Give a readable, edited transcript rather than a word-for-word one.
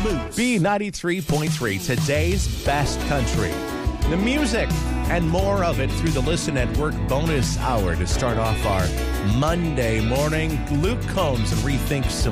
boots. B93.3, today's best country. The music and more of it through the Listen at Work bonus hour to start off our Monday morning. Luke Combs and Rethink some